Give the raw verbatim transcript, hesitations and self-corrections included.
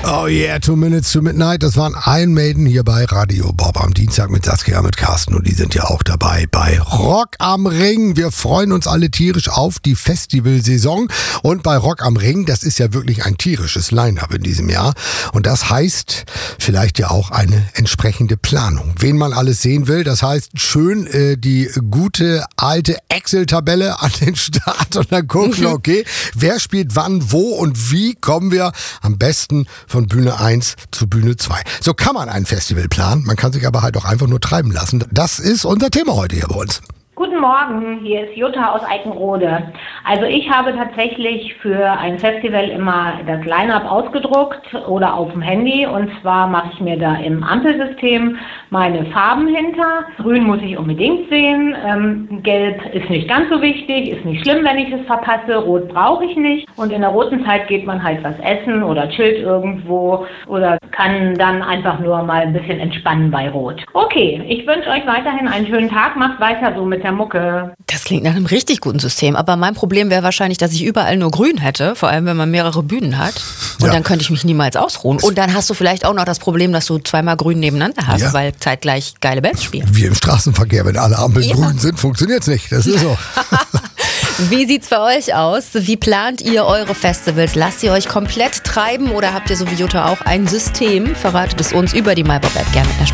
Oh yeah, Two Minutes to Midnight. Das waren Iron Maiden hier bei Radio Bob am Dienstag mit Saskia, mit Carsten und die sind ja auch dabei bei Rock am Ring. Wir freuen uns alle tierisch auf die Festivalsaison und bei Rock am Ring, das ist ja wirklich ein tierisches Line-Up in diesem Jahr und das heißt vielleicht ja auch eine entsprechende Planung. Wen man alles sehen will, das heißt schön äh, die gute alte Excel-Tabelle an den Start und dann gucken, okay, wer spielt wann, wo und wie kommen wir am besten von Bühne eins zu Bühne zwei. So kann man ein Festival planen, man kann sich aber halt auch einfach nur treiben lassen. Das ist unser Thema heute hier bei uns. Guten Morgen, hier ist Jutta aus Eickenrode. Also ich habe tatsächlich für ein Festival immer das Line-Up ausgedruckt oder auf dem Handy und zwar mache ich mir da im Ampelsystem meine Farben hinter. Grün muss ich unbedingt sehen, ähm, Gelb ist nicht ganz so wichtig, ist nicht schlimm, wenn ich es verpasse, Rot brauche ich nicht und in der roten Zeit geht man halt was essen oder chillt irgendwo oder kann dann einfach nur mal ein bisschen entspannen bei Rot. Okay, ich wünsche euch weiterhin einen schönen Tag, macht weiter so mit der Mucke. Das klingt nach einem richtig guten System, aber mein Problem wäre wahrscheinlich, dass ich überall nur grün hätte, vor allem wenn man mehrere Bühnen hat und ja. Dann könnte ich mich niemals ausruhen und dann hast du vielleicht auch noch das Problem, dass du zweimal grün nebeneinander hast, ja. Weil zeitgleich geile Bands spielen. Wie im Straßenverkehr, wenn alle Ampeln ja. grün sind, funktioniert es nicht, das ist so. Wie sieht's bei euch aus? Wie plant ihr eure Festivals? Lasst ihr euch komplett treiben oder habt ihr so wie Jutta auch ein System? Verratet es uns über die MyBob-App gerne mit einer